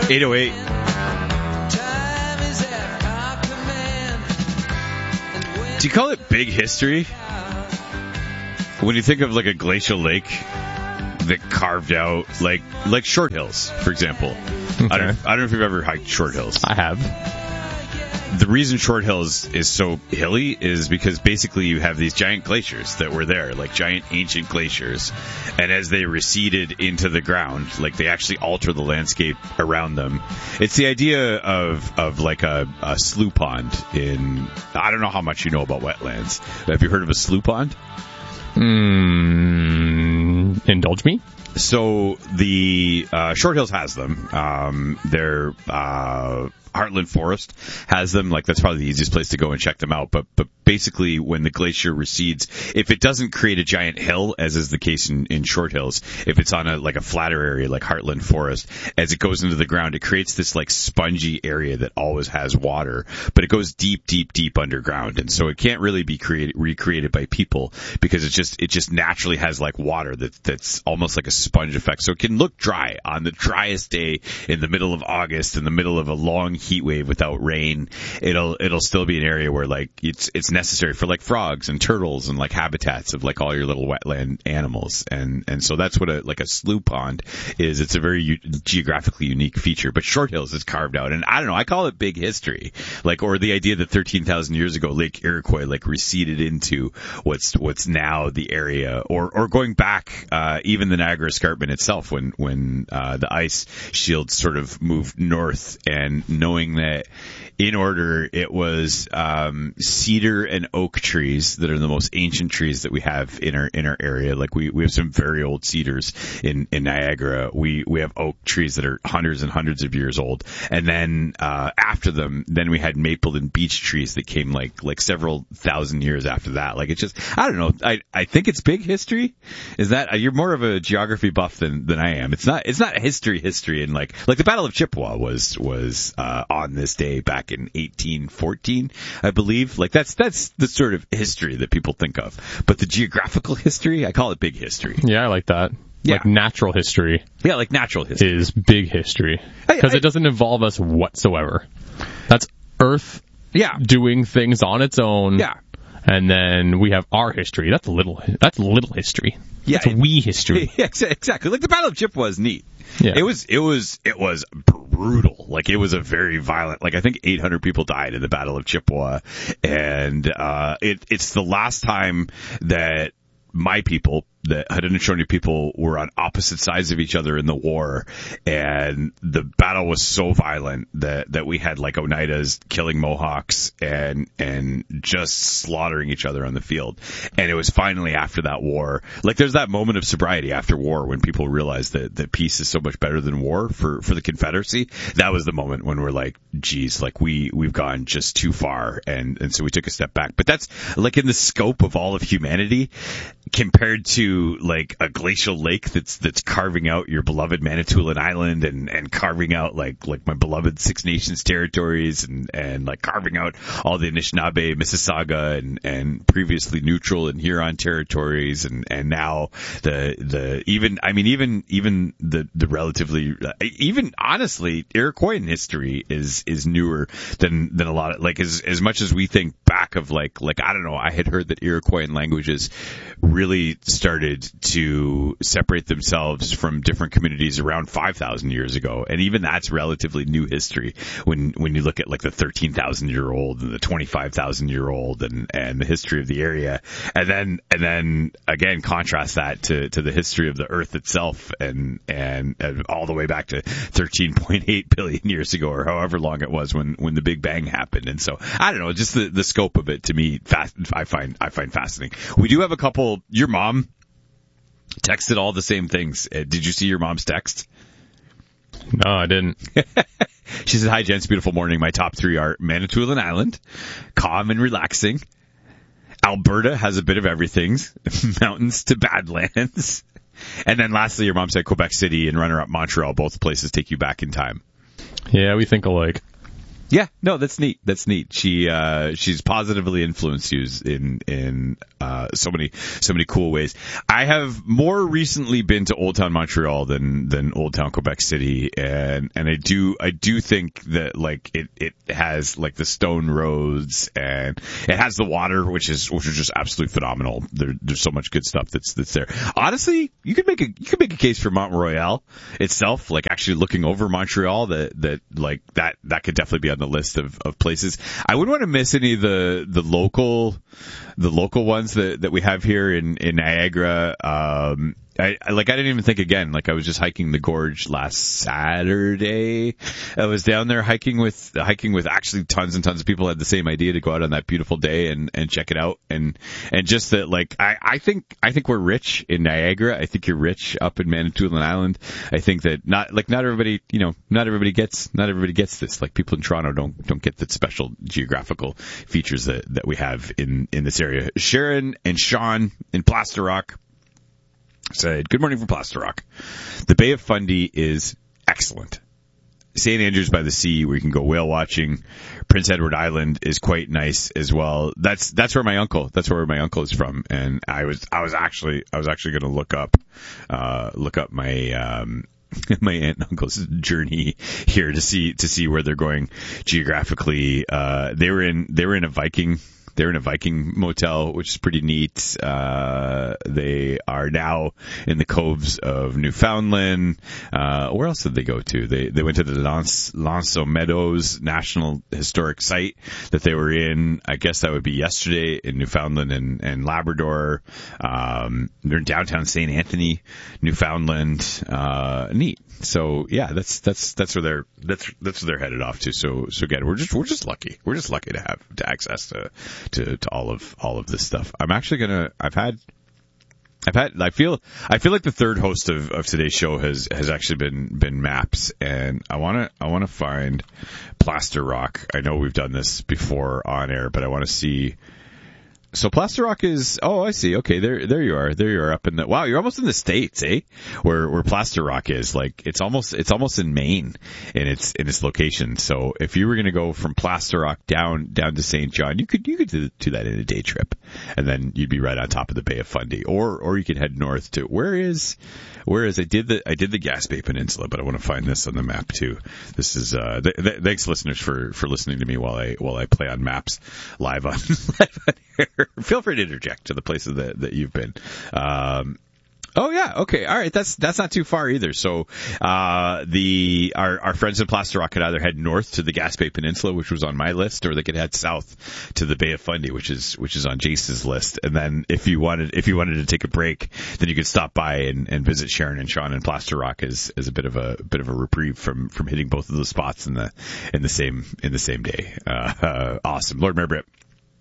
808. Do you call it big history? When you think of like a glacial lake that carved out, like Short Hills, for example. Okay. I don't know if you've ever hiked Short Hills. I have. The reason Short Hills is so hilly is because basically you have these giant glaciers that were there, like giant ancient glaciers. And as they receded into the ground, like they actually alter the landscape around them. It's the idea of like a slough pond in, I don't know how much you know about wetlands. Have you heard of a slough pond? Indulge me. So the Short Hills has them. They're Heartland Forest has them. Like that's probably the easiest place to go and check them out. But basically, when the glacier recedes, if it doesn't create a giant hill, as is the case in Short Hills, if it's on a flatter area like Heartland Forest, as it goes into the ground, it creates this like spongy area that always has water, but it goes deep, deep, deep underground, and so it can't really be recreated by people because it just naturally has like water that's almost like a sponge effect. So it can look dry on the driest day in the middle of August, in the middle of a long heat wave without rain. It'll still be an area where like it's necessary for like frogs and turtles and like habitats of like all your little wetland animals, and so that's what a slough pond is. It's a very geographically unique feature. But Short Hills is carved out, and I don't know, I call it big history, or the idea that 13,000 years ago Lake Iroquois receded into what's now the area, or going back even the Niagara Escarpment itself when the ice shield sort of moved north, and knowing that in order it was cedar and oak trees that are the most ancient trees that we have in our area. Like we have some very old cedars in Niagara. We have oak trees that are hundreds and hundreds of years old, and then after them, then we had maple and beech trees that came like several thousand years after that. Like it's just, I don't know. I think it's big history. Is that you're more of a geography buff than I am? It's not history, and like the Battle of Chippewa was on this day back in 1814, I believe. Like that's the sort of history that people think of. But the geographical history, I call it big history. Yeah, I like that. Yeah. Like natural history. Yeah, like natural history is big history because it doesn't involve us whatsoever. That's Earth doing things on its own. Yeah. And then we have our history. That's little history. Yeah. That's wee history. Exactly. Like the Battle of Chippewa is neat. Yeah. It was brutal. Like it was a very violent, like I think 800 people died in the Battle of Chippewa. And, it's the last time that my people, the Haudenosaunee people, were on opposite sides of each other in the war, and the battle was so violent that we had like Oneidas killing Mohawks and just slaughtering each other on the field. And it was finally after that war, like there's that moment of sobriety after war when people realize that peace is so much better than war for the Confederacy. That was the moment when we're like, geez, like we've gone just too far, and so we took a step back. But that's like in the scope of all of humanity compared to like a glacial lake that's carving out your beloved Manitoulin Island and carving out like my beloved Six Nations territories and like carving out all the Anishinaabe, Mississauga and previously neutral and Huron territories and now even the relatively even honestly Iroquoian history is newer than a lot of like as much as we think back of like I don't know, I had heard that Iroquoian languages really started to separate themselves from different communities around 5,000 years ago, and even that's relatively new history when you look at like the 13,000-year-old and the 25,000-year-old and the history of the area, and then again contrast that to the history of the Earth itself and all the way back to 13.8 billion years ago or however long it was when the Big Bang happened. And so I don't know, just the scope of it to me I find fascinating. We do have a couple. Your mom texted all the same things. Did you see your mom's text? No, I didn't. She said, "Hi, gents. Beautiful morning. My top three are Manitoulin Island, calm and relaxing. Alberta has a bit of everything, mountains to Badlands. And then lastly, your mom said Quebec City and runner-up Montreal. Both places take you back in time." Yeah, we think alike. Yeah, no, that's neat. That's neat. She's positively influenced you in so many cool ways. I have more recently been to Old Town Montreal than Old Town Quebec City, and I do think that like it has like the stone roads and it has the water, which is just absolutely phenomenal. There's so much good stuff that's there. Honestly, you could make a case for Mont Royal itself, like actually looking over Montreal, that could definitely be on the list of places. I wouldn't want to miss any of the local ones that we have here in Niagara. I didn't even think again. Like I was just hiking the gorge last Saturday. I was down there hiking with actually tons and tons of people had the same idea to go out on that beautiful day and check it out. And just that, like, I think we're rich in Niagara. I think you're rich up in Manitoulin Island. I think that not everybody gets this. Like people in Toronto don't get the special geographical features that we have in this area. Sharon and Sean in Plaster Rock said, good morning from Plaster Rock. The Bay of Fundy is excellent. St. Andrews by the Sea, where you can go whale watching. Prince Edward Island is quite nice as well. That's where my uncle is from, and I was actually going to look up my my aunt and uncle's journey here to see where they're going geographically. They were in a Viking motel, which is pretty neat. They are now in the coves of Newfoundland. Where else did they go to? They went to the L'Anse Meadows National Historic Site that they were in. I guess that would be yesterday in Newfoundland and Labrador. They're in downtown St. Anthony, Newfoundland. Neat. So yeah, that's where they're headed off to. So again, we're just lucky. We're just lucky to have access to all of this stuff. I'm actually I feel like the third host of today's show has actually been Maps, and I want to find Plaster Rock. I know we've done this before on air, but I want to see. So Plaster Rock is, I see. Okay, there you are. There you are up in the, wow, you're almost in the States, eh? Where Plaster Rock is. Like, it's almost in Maine in its location. So if you were going to go from Plaster Rock down to St. John, you could do that in a day trip. And then you'd be right on top of the Bay of Fundy. Or you could head north to, where is, I did the Gaspé Peninsula, but I want to find this on the map too. This is, thanks listeners for listening to me while I play on Maps live on air. Feel free to interject to the places that you've been. Oh yeah, okay, all right. That's not too far either. So our friends in Plaster Rock could either head north to the Gaspé Peninsula, which was on my list, or they could head south to the Bay of Fundy, which is on Jace's list. And then if you wanted to take a break, then you could stop by and visit Sharon and Sean in Plaster Rock as a bit of a reprieve from hitting both of those spots in the same day. Awesome, Lord Mayor Britt.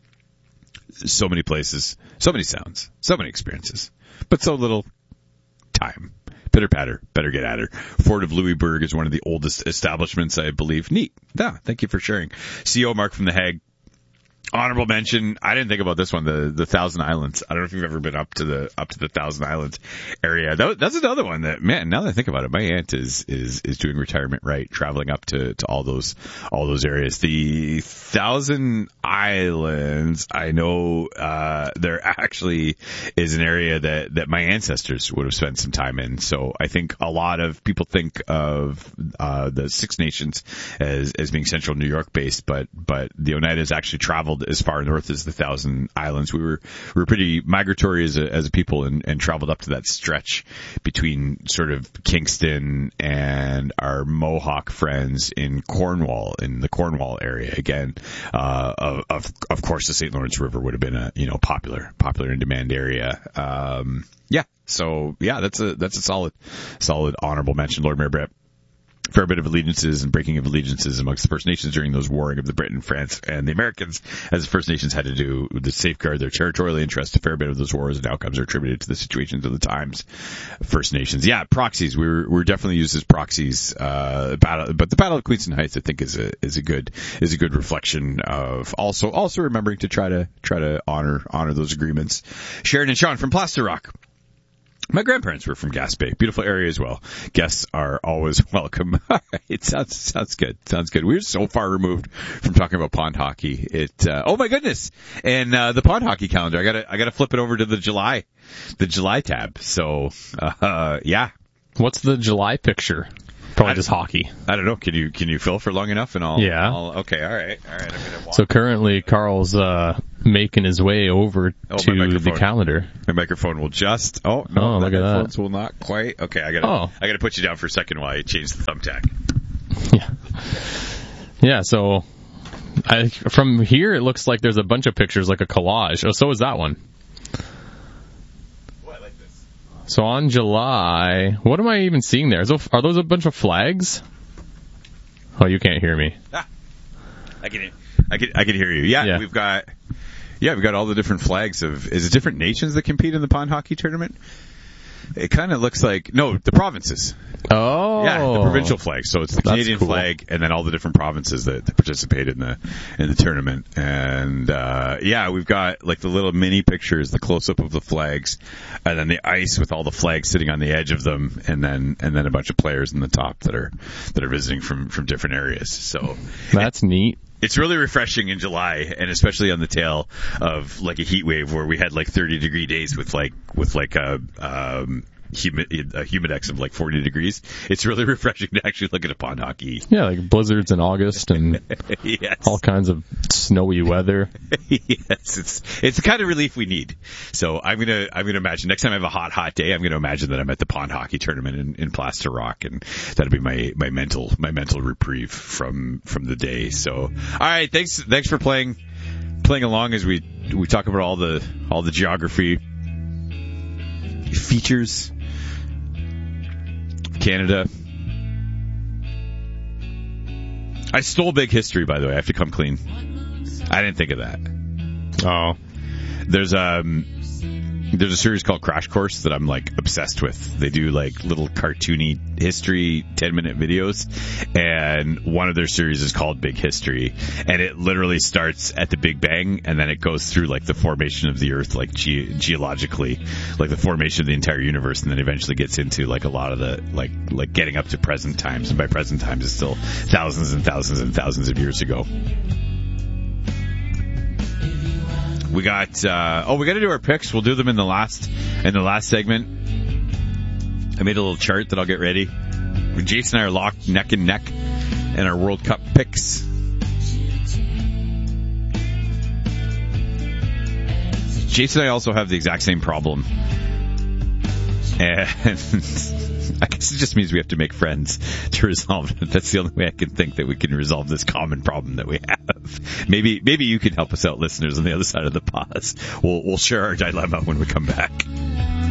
So many places, so many sounds, so many experiences, but so little time. Pitter patter, better get at her. Fort of Louisbourg is one of the oldest establishments, I believe. Neat. Yeah, thank you for sharing. CO Mark from The Hague. Honorable mention. I didn't think about this one. The Thousand Islands. I don't know if you've ever been up to the Thousand Islands area. That's another one that, man, now that I think about it, my aunt is doing retirement right, traveling up to all those areas. The Thousand Islands, I know, there actually is an area that my ancestors would have spent some time in. So I think a lot of people think of, the Six Nations as being central New York based, but the Oneidas actually traveled as far north as the Thousand Islands. We were pretty migratory as a people and traveled up to that stretch between sort of Kingston and our Mohawk friends in Cornwall, in the Cornwall area. Again, of course the St. Lawrence River would have been a, popular in demand area. So that's a solid honorable mention, Lord Mayor Brett. Fair bit of allegiances and breaking of allegiances amongst the First Nations during those warring of the Britain, France, and the Americans, as the First Nations had to do to safeguard their territorial interests. A fair bit of those wars and outcomes are attributed to the situations of the times. First Nations, proxies. We're definitely used as proxies. But the Battle of Queenston Heights, I think, is a good reflection of also remembering to try to honor those agreements. Sharon and Sean from Plaster Rock. My grandparents were from Gaspé. Beautiful area as well. Guests are always welcome. It sounds good. Sounds good. We're so far removed from talking about pond hockey. Oh my goodness. And, the pond hockey calendar, I gotta flip it over to the July tab. So, yeah. What's the July picture? Probably just hockey. I don't know. Can you fill for long enough and okay. All right. I'm gonna walk. So currently Carl's, making his way over to the calendar. My microphone will just, look at that. Headphones will not quite. Okay. I gotta put you down for a second while I change the thumbtack. Yeah. Yeah. So from here, it looks like there's a bunch of pictures, like a collage. Oh, so is that one. So on July, what am I even seeing there? Are those a bunch of flags? Oh, you can't hear me. I can hear you. Yeah. We've got all the different flags is it different nations that compete in the pond hockey tournament? It kind of looks like, the provinces. Oh. Yeah, the provincial flag. So it's the Canadian flag and then all the different provinces that participate in the tournament. And, we've got like the little mini pictures, the close up of the flags, and then the ice with all the flags sitting on the edge of them, and then a bunch of players in the top that are visiting from different areas. So that's neat. It's really refreshing in July, and especially on the tail of like a heat wave where we had like 30-degree days with a humidex of like 40 degrees. It's really refreshing to actually look at a pond hockey. Yeah, like blizzards in August and yes. All kinds of snowy weather. Yes, it's the kind of relief we need. So I'm gonna imagine next time I have a hot day, I'm gonna imagine that I'm at the pond hockey tournament in Plaster Rock, and that'll be my mental reprieve from the day. So all right, thanks for playing along as we talk about all the geography features. Canada. I stole Big History, by the way. I have to come clean. I didn't think of that. Oh. There's a series called Crash Course that I'm like obsessed with. They do like little cartoony history 10-minute videos, and one of their series is called Big History, and it literally starts at the Big Bang and then it goes through like the formation of the Earth, like geologically, like the formation of the entire universe, and then eventually gets into like a lot of the like getting up to present times, and by present times it's still thousands and thousands and thousands of years ago. We got to do our picks. We'll do them in the last segment. I made a little chart that I'll get ready. Jason and I are locked neck and neck in our World Cup picks. Jason and I also have the exact same problem. And I guess it just means we have to make friends to resolve it. That's the only way I can think that we can resolve this common problem that we have. Maybe you can help us out, listeners, on the other side of the pause. We'll share our dilemma when we come back.